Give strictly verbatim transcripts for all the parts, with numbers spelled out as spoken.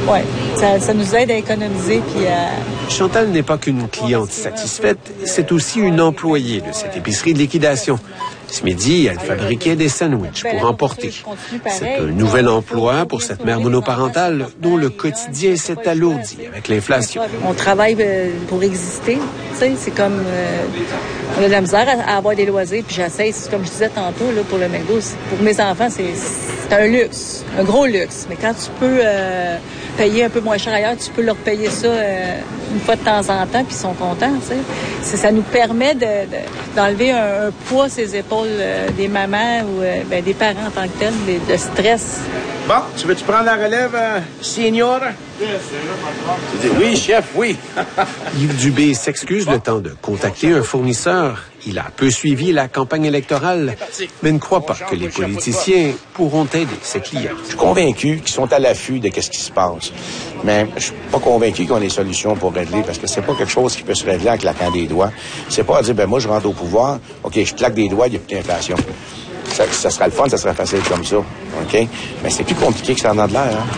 Oui, ça, ça nous aide à économiser puis à... Chantal n'est pas qu'une cliente satisfaite, c'est aussi une employée de cette épicerie de liquidation. Ce midi, elle fabriquait des sandwichs pour emporter. C'est un nouvel emploi pour cette mère monoparentale dont le quotidien s'est alourdi avec l'inflation. On travaille pour exister. Tu sais, c'est comme... Euh, on a de la misère à avoir des loisirs, puis j'essaie, comme je disais tantôt, là, pour le McDo, pour mes enfants, c'est, c'est un luxe, un gros luxe. Mais quand tu peux euh, payer un peu moins cher ailleurs, tu peux leur payer ça euh, une fois de temps en temps, puis ils sont contents, tu sais. C'est, ça nous permet de, de, d'enlever un, un poids sur les épaules euh, des mamans ou euh, ben, des parents en tant que tels, de, de stress. Bon, tu veux-tu prendre la relève, euh, senior? Oui, chef, oui. Yves Dubé s'excuse le temps de contacter un fournisseur. Il a peu suivi la campagne électorale, mais ne croit pas que les politiciens pourront aider ses clients. Je suis convaincu qu'ils sont à l'affût de ce qui se passe. Mais je suis pas convaincu qu'ils ont des solutions pour régler, parce que c'est pas quelque chose qui peut se régler en claquant des doigts. C'est pas à dire, ben moi, je rentre au pouvoir, OK, je claque des doigts, il n'y a plus d'inflation. Ça, ça sera le fun, ça sera facile comme ça, OK? Mais c'est plus compliqué que ça en a de l'air, hein?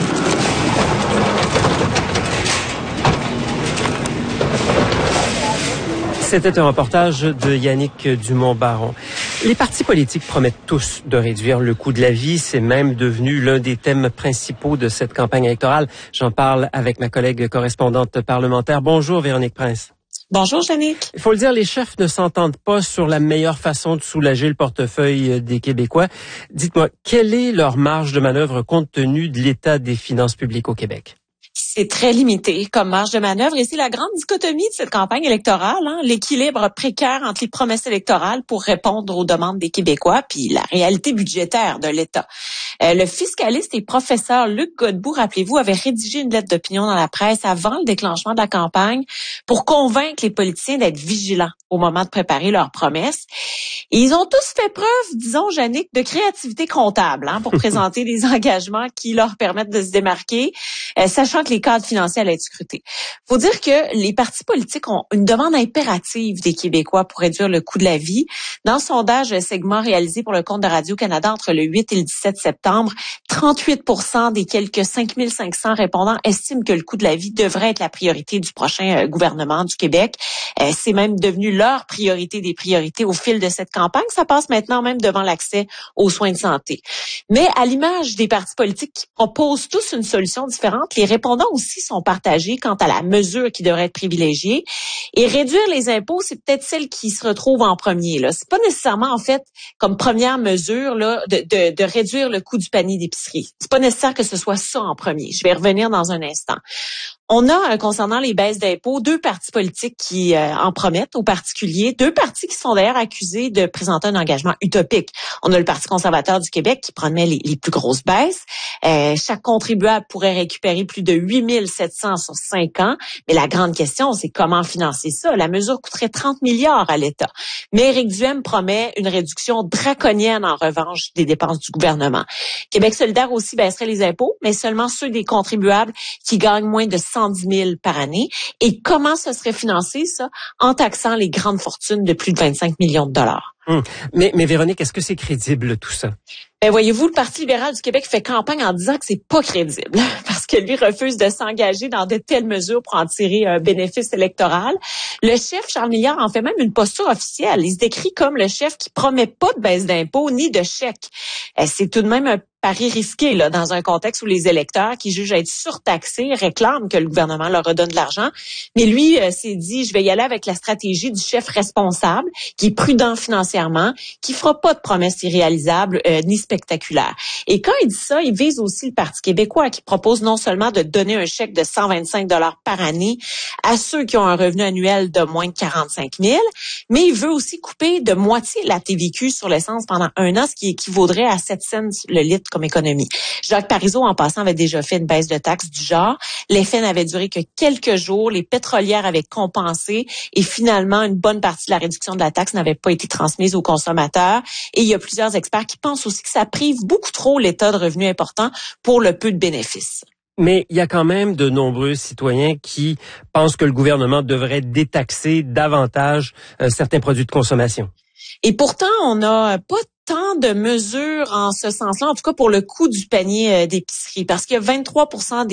C'était un reportage de Yannick Dumont-Baron. Les partis politiques promettent tous de réduire le coût de la vie. C'est même devenu l'un des thèmes principaux de cette campagne électorale. J'en parle avec ma collègue correspondante parlementaire. Bonjour, Véronique Prince. Bonjour, Jannick. Il faut le dire, les chefs ne s'entendent pas sur la meilleure façon de soulager le portefeuille des Québécois. Dites-moi, quelle est leur marge de manœuvre compte tenu de l'état des finances publiques au Québec? C'est très limité comme marge de manœuvre et c'est la grande dichotomie de cette campagne électorale, hein, l'équilibre précaire entre les promesses électorales pour répondre aux demandes des Québécois puis la réalité budgétaire de l'État. Euh, le fiscaliste et professeur Luc Godbout, rappelez-vous, avait rédigé une lettre d'opinion dans la presse avant le déclenchement de la campagne pour convaincre les politiciens d'être vigilants au moment de préparer leurs promesses. Et ils ont tous fait preuve, disons, Jannick, de créativité comptable hein, pour présenter des engagements qui leur permettent de se démarquer, euh, sachant que les cadres financiers allaient être scrutés. Faut dire que les partis politiques ont une demande impérative des Québécois pour réduire le coût de la vie. Dans le sondage segment réalisé pour le compte de Radio-Canada entre le huit et le dix-sept septembre, trente-huit pour cent des quelques cinq mille cinq cents répondants estiment que le coût de la vie devrait être la priorité du prochain euh, gouvernement du Québec. Euh, c'est même devenu leur priorité des priorités au fil de cette campagne. Ça passe maintenant même devant l'accès aux soins de santé. Mais à l'image des partis politiques qui proposent tous une solution différente, les répondants aussi sont partagés quant à la mesure qui devrait être privilégiée. Et réduire les impôts, c'est peut-être celle qui se retrouve en premier. Là, c'est pas nécessairement en fait comme première mesure là de, de, de réduire le coût du panier d'épicerie. C'est pas nécessaire que ce soit ça en premier. Je vais revenir dans un instant. On a, euh, concernant les baisses d'impôts, deux partis politiques qui euh, en promettent, au particulier, deux partis qui sont d'ailleurs accusés de présenter un engagement utopique. On a le Parti conservateur du Québec qui promet les, les plus grosses baisses. Euh, chaque contribuable pourrait récupérer plus de huit mille sept cents sur cinq ans. Mais la grande question, c'est comment financer ça? La mesure coûterait trente milliards à l'État. Mais Éric Duhem promet une réduction draconienne, en revanche, des dépenses du gouvernement. Québec solidaire aussi baisserait les impôts, mais seulement ceux des contribuables qui gagnent moins de cent dix mille par année. Et comment ce serait financé, ça? En taxant les grandes fortunes de plus de vingt-cinq millions de dollars. Hum. Mais, mais Véronique, est-ce que c'est crédible tout ça? Ben voyez-vous, le Parti libéral du Québec fait campagne en disant que c'est pas crédible parce que lui refuse de s'engager dans de telles mesures pour en tirer un bénéfice électoral. Le chef Charles Milliard en fait même une posture officielle. Il se décrit comme le chef qui promet pas de baisse d'impôts ni de chèques. C'est tout de même un pari risqué là dans un contexte où les électeurs qui jugent être surtaxés réclament que le gouvernement leur redonne de l'argent. Mais lui euh, s'est dit, je vais y aller avec la stratégie du chef responsable, qui est prudent financièrement, qui fera pas de promesses irréalisables euh, ni spectaculaires. Et quand il dit ça, il vise aussi le Parti québécois qui propose non seulement de donner un chèque de cent vingt-cinq dollars par année à ceux qui ont un revenu annuel de moins de quarante-cinq mille, mais il veut aussi couper de moitié la T V Q sur l'essence pendant un an, ce qui équivaudrait à sept cents le litre comme économie. Jacques Parizeau, en passant, avait déjà fait une baisse de taxes du genre. L'effet n'avait duré que quelques jours. Les pétrolières avaient compensé et finalement, une bonne partie de la réduction de la taxe n'avait pas été transmise aux consommateurs. Et il y a plusieurs experts qui pensent aussi que ça prive beaucoup trop l'État de revenus importants pour le peu de bénéfices. Mais il y a quand même de nombreux citoyens qui pensent que le gouvernement devrait détaxer davantage euh, certains produits de consommation. Et pourtant, on n'a pas tant de mesures en ce sens-là, en tout cas pour le coût du panier d'épicerie, parce qu'il y a vingt-trois pour cent des